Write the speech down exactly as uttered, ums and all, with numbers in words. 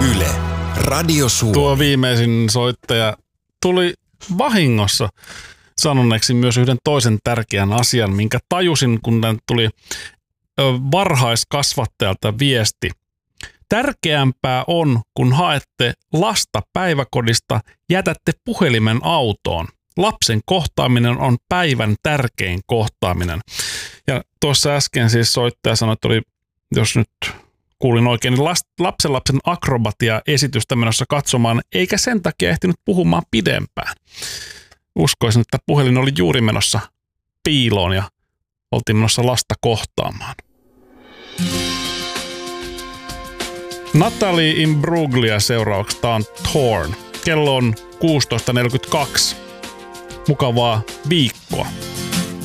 Yle, Radio Suomi. Tuo viimeisin soittaja tuli vahingossa sanoneeksi myös yhden toisen tärkeän asian, minkä tajusin, kun tämän tuli varhaiskasvattajalta viesti. Tärkeämpää on, kun haette lasta päiväkodista, jätätte puhelimen autoon. Lapsen kohtaaminen on päivän tärkein kohtaaminen. Ja tuossa äsken siis soittaja sanoi, että oli, jos nyt kuulin oikein, niin lapsenlapsen akrobatia-esitystä menossa katsomaan, eikä sen takia ehtinyt puhumaan pidempään. Uskoisin, että puhelin oli juuri menossa piiloon ja oltiin menossa lasta kohtaamaan. Natalie Imbruglia seuraavaksi. Tää on Torn. Kello on kuusitoista neljäkymmentäkaksi. Mukavaa viikkoa.